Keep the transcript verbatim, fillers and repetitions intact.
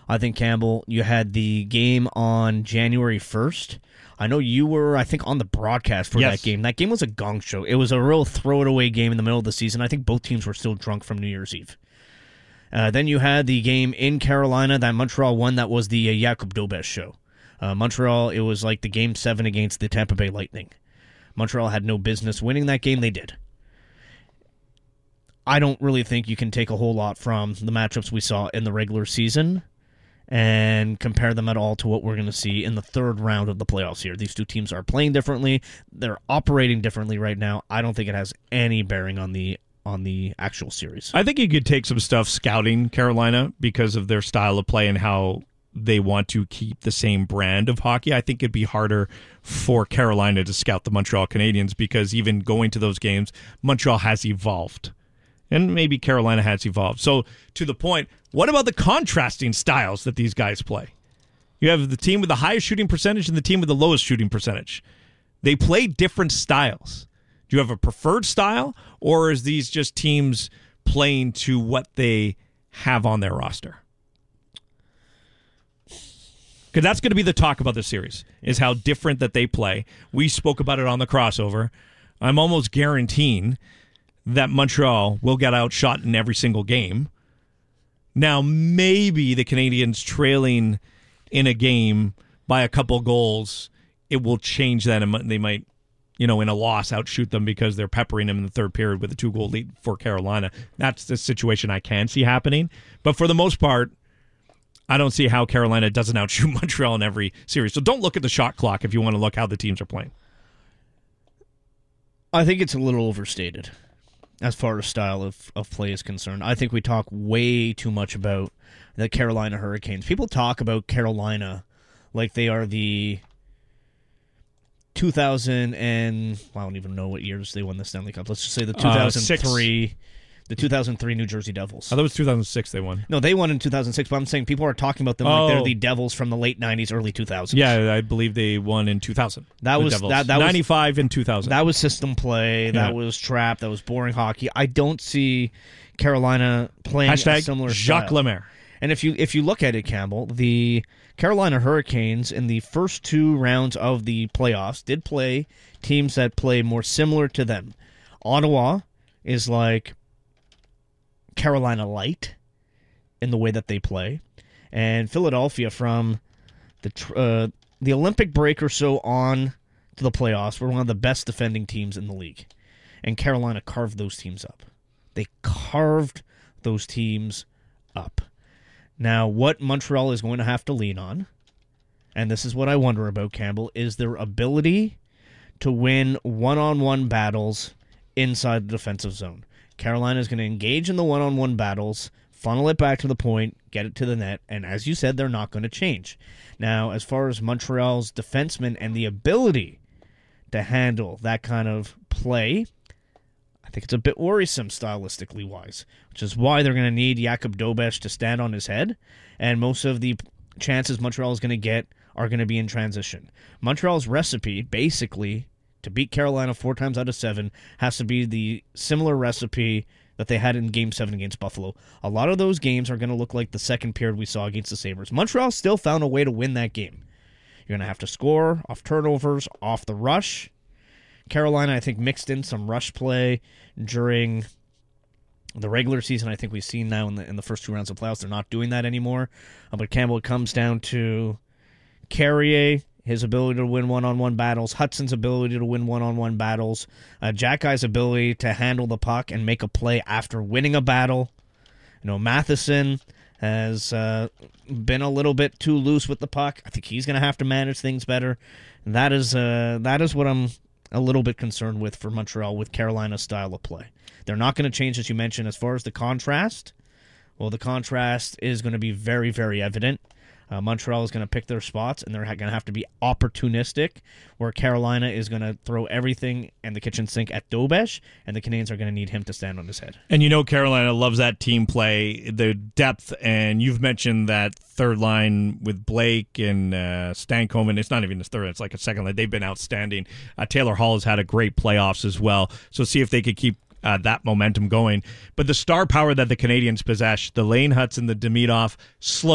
I think, Campbell, you had the game on January first. I know you were, I think, on the broadcast for yes. that game. That game was a gong show. It was a real throw-it-away game in the middle of the season. I think both teams were still drunk from New Year's Eve. Uh, then you had the game in Carolina that Montreal won. That was the uh, Jakub Dobes show. Uh, Montreal, it was like the game seven against the Tampa Bay Lightning. Montreal had no business winning that game. They did. I don't really think you can take a whole lot from the matchups we saw in the regular season and compare them at all to what we're going to see in the third round of the playoffs here. These two teams are playing differently. They're operating differently right now. I don't think it has any bearing on the on the actual series. I think you could take some stuff scouting Carolina because of their style of play and how they want to keep the same brand of hockey. I think it'd be harder for Carolina to scout the Montreal Canadiens because even going to those games, Montreal has evolved. And maybe Carolina has evolved. So, to the point, what about the contrasting styles that these guys play? You have the team with the highest shooting percentage and the team with the lowest shooting percentage. They play different styles. Do you have a preferred style, or is these just teams playing to what they have on their roster? Because that's going to be the talk about this series, is how different that they play. We spoke about it on the crossover. I'm almost guaranteeing that Montreal will get outshot in every single game. Now, maybe the Canadiens trailing in a game by a couple goals, it will change that, and they might, you know, in a loss, outshoot them because they're peppering them in the third period with a two-goal lead for Carolina. That's the situation I can see happening. But for the most part, I don't see how Carolina doesn't outshoot Montreal in every series. So don't look at the shot clock if you want to look how the teams are playing. I think it's a little overstated as far as style of, of play is concerned. I think we talk way too much about the Carolina Hurricanes. People talk about Carolina like they are the two thousand and well, I don't even know what years they won the Stanley Cup. Let's just say the two thousand three, uh, the two thousand three New Jersey Devils. I thought it was two thousand six they won. No, they won in two thousand six, but I'm saying people are talking about them oh. like they're the Devils from the late nineties, early two thousands. Yeah, I believe they won in two thousand. That was that, that ninety-five was, and two thousand. That was system play. That yeah. was trap. That was boring hockey. I don't see Carolina playing Hashtag a similar Jacques style. Lemaire. And if you if you look at it, Campbell, the Carolina Hurricanes in the first two rounds of the playoffs did play teams that play more similar to them. Ottawa is like Carolina light in the way that they play, and Philadelphia from the uh, the Olympic break or so on to the playoffs were one of the best defending teams in the league, and Carolina carved those teams up. They carved those teams up. Now, what Montreal is going to have to lean on, and this is what I wonder about, Campbell, is their ability to win one-on-one battles inside the defensive zone. Carolina is going to engage in the one-on-one battles, funnel it back to the point, get it to the net, and as you said, they're not going to change. Now, as far as Montreal's defensemen and the ability to handle that kind of play, I think it's a bit worrisome stylistically wise, which is why they're going to need Jakub Dobes to stand on his head, and most of the chances Montreal is going to get are going to be in transition. Montreal's recipe, basically, to beat Carolina four times out of seven, has to be the similar recipe that they had in Game seven against Buffalo. A lot of those games are going to look like the second period we saw against the Sabres. Montreal still found a way to win that game. You're going to have to score off turnovers, off the rush. Carolina, I think, mixed in some rush play during the regular season. I think we've seen now in the in the first two rounds of playoffs, they're not doing that anymore. Uh, but Campbell, it comes down to Carrier, his ability to win one-on-one battles, Hudson's ability to win one-on-one battles, uh, Jack Guy's ability to handle the puck and make a play after winning a battle. You know, Matheson has uh, been a little bit too loose with the puck. I think he's going to have to manage things better. And that is uh, that is what I'm a little bit concerned with for Montreal with Carolina's style of play. They're not going to change, as you mentioned, as far as the contrast. Well, the contrast is going to be very, very evident. Uh, Montreal is going to pick their spots, and they're going to have to be opportunistic, where Carolina is going to throw everything and the kitchen sink at Dobes, and the Canadiens are going to need him to stand on his head. And you know Carolina loves that team play, the depth, and you've mentioned that third line with Blake and uh, Stankoven, and it's not even his third, it's like a second line. They've been outstanding. Uh, Taylor Hall has had a great playoffs as well, so see if they could keep Uh, that momentum going. But the star power that the Canadiens possess, the Lane Hudson, the Demidov, slow